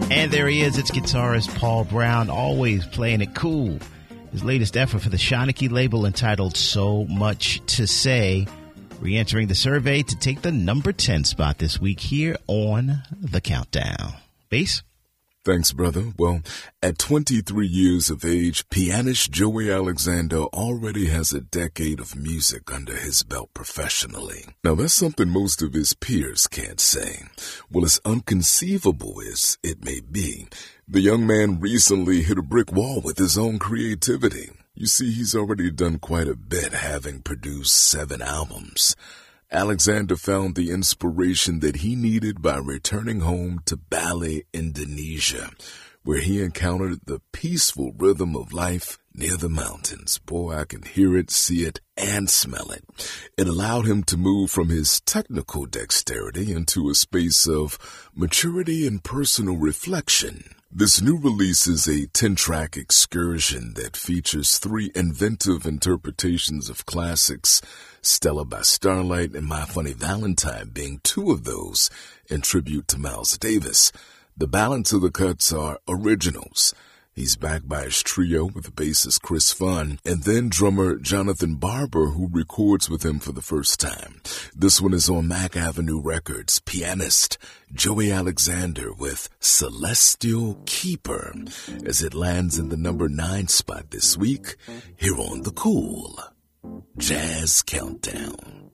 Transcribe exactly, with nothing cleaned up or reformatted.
And there he is. It's guitarist Paul Brown, always playing it cool. His latest effort for the Shanachie label entitled So Much to Say, re-entering the survey to take the number ten spot this week here on The Countdown. Bass? Thanks, brother. Well, at twenty-three years of age, pianist Joey Alexander already has a decade of music under his belt professionally. Now, that's something most of his peers can't say. Well, as unconceivable as it may be, the young man recently hit a brick wall with his own creativity. You see, he's already done quite a bit, having produced seven albums. Alexander found the inspiration that he needed by returning home to Bali, Indonesia, where he encountered the peaceful rhythm of life near the mountains. Boy, I can hear it, see it, and smell it. It allowed him to move from his technical dexterity into a space of maturity and personal reflection. This new release is a ten-track excursion that features three inventive interpretations of classics, Stella by Starlight and My Funny Valentine being two of those in tribute to Miles Davis. The balance of the cuts are originals. He's backed by his trio with bassist Chris Funn and then drummer Jonathan Barber, who records with him for the first time. This one is on Mack Avenue Records. Pianist Joey Alexander with Celestial Keeper as it lands in the number nine spot this week here on the Cool Jazz Countdown.